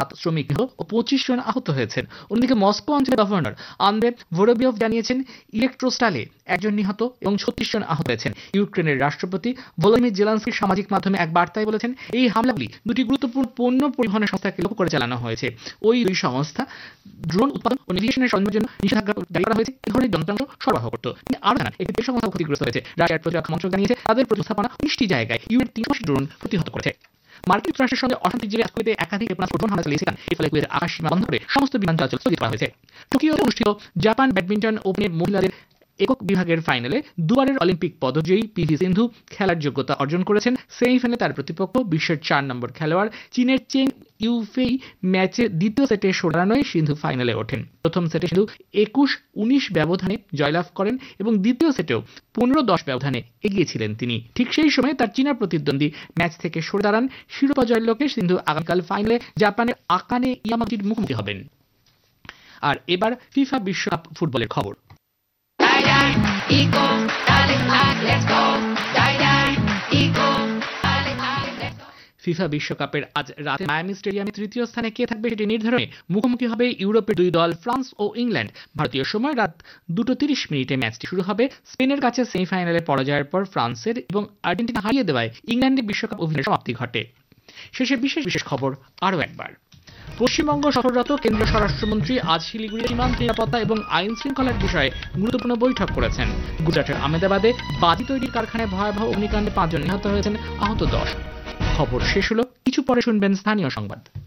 7 শ্রমিক নিহত ও 25 জন আহত হয়েছেন। অন্যদিকে মস্কো অঞ্চলের গভর্নর আন্দ্রে ভোরোবিয়ভ জানিয়েছেন ইলেকট্রোস্টালে একজন নিহত এবং 36 জন আহত হয়েছেন। ইউক্রেনের রাষ্ট্রপতি ভলোদিমির জেলেনস্কি সামাজিক মাধ্যমে এক বার্তায় বলেছেন, এই হামলাগুলি দুটি গুরুত্বপূর্ণ পণ্য পরিবহনের সংস্থাকে লক্ষ্য করে চালানো হয়েছে। ওই দুই সংস্থা ড্রোন উৎপাদন ও নেভিগেশনের সরঞ্জামের জন্য নিষেধাজ্ঞা জারি করা হয়েছে এই ধরনের যন্ত্রাংশ সরবরাহ করত। তিনি আরো জানান, একটি সংস্থা ক্ষতিগ্রস্ত হয়েছে। রাশিয়ার প্রতিরক্ষা মন্ত্রক জানিয়েছে তাদের প্রতিস্থাপনা 19টি জায়গায় ইউএর 300 ড্রোন প্রতিহত করেছে। মার্কিন যুক্তরাষ্ট্রের সঙ্গে অশান্তির জেরে কুয়েতে একাধিক ক্ষেপণাস্ত্র ড্রোন হামলা চালিয়েছে, এর ফলে কুয়েতের আকাশ সীমা বন্ধ করে সমস্ত বিমান চলাচল স্থগিত করা হয়েছে। টোকিওতে অনুষ্ঠিত জাপান ব্যাডমিন্টন ওপেনের মহিলাদের একক বিভাগের ফাইনালে দুবারের অলিম্পিক পদজয়ী পিভি সিন্ধু খেলার যোগ্যতা অর্জন করেছেন। সেমিফাইনালে তার প্রতিপক্ষ বিশ্বের 4 নম্বর খেলোয়াড় চীনের চেং ইউফেই ম্যাচে দ্বিতীয় সেটে সরানোয় সিন্ধু ফাইনালে ওঠেন। প্রথম সেটে সিন্ধু 21-19 ব্যবধানে জয়লাভ করেন এবং দ্বিতীয় সেটেও 15-10 ব্যবধানে এগিয়েছিলেন তিনি। ঠিক সেই সময় তার চীনা প্রতিদ্বন্দ্বী ম্যাচ থেকে সরে দাঁড়ান। শিরোপা জয়ের লক্ষ্যে সিন্ধু আগামীকাল ফাইনালে জাপানের আকানে ইয়ামাগুচির মুখোমুখি হবেন। আর এবার ফিফা বিশ্বকাপ ফুটবলের খবর। ফিফা বিশ্বকাপের আজ রাতে মায়ামি স্টেডিয়ামে তৃতীয় স্থানে কে থাকবে সেটি নির্ধারণে মুখোমুখি হবে ইউরোপের দুই দল ফ্রান্স ও ইংল্যান্ড। ভারতীয় সময় রাত 2:30 ম্যাচটি শুরু হবে। স্পেনের কাছে সেমিফাইনালে পরাজয়ের পর ফ্রান্সের এবং আর্জেন্টিনা হারিয়ে দেওয়ায় ইংল্যান্ডের বিশ্বকাপ অভিযানের সমাপ্তি ঘটে। শেষে বিশেষ খবর আরও একবার। পশ্চিমবঙ্গ সফররত কেন্দ্রীয় স্বরাষ্ট্রমন্ত্রী আজ শিলিগুড়ি সীমান্ত নিরাপত্তা এবং আইন শৃঙ্খলার বিষয়ে গুরুত্বপূর্ণ বৈঠক করেছেন। গুজরাটের আহমেদাবাদে বাজি তৈরির কারখানায় ভয়াবহ অগ্নিকাণ্ডে 5 জন নিহত হয়েছেন, আহত 10। খবর শেষ হলো, কিছু পরে শুনবেন স্থানীয় সংবাদ।